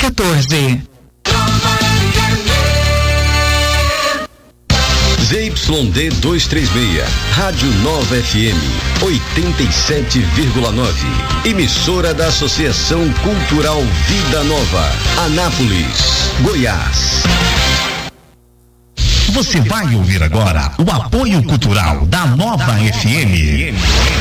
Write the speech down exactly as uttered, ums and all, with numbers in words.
quatorze. Z Y D duzentos e trinta e seis, Rádio Nova F M, oitenta e sete vírgula nove. Emissora da Associação Cultural Vida Nova, Anápolis, Goiás. Você vai ouvir agora o apoio cultural da Nova F M.